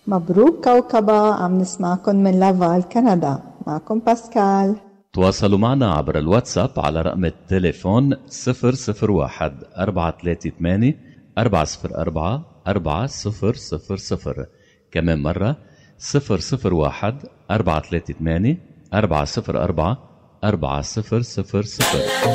مبروك كوكبة، عم نسمعكم من لافال كندا. معكم باسكال. تواصلوا معنا عبر الواتساب على رقم التليفون 001 438 404 4000. كمان مرة 001 438 404 4000.